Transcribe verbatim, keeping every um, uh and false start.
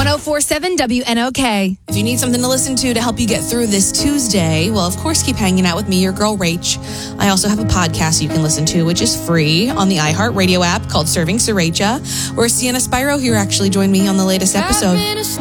one oh four point seven W N O K. If you need something to listen to to help you get through this Tuesday, well, of course, keep hanging out with me, your girl, Rach. I also have a podcast you can listen to, which is free on the iHeartRadio app called Serving Sriracha, where Sienna Spyro here actually joined me on the latest episode.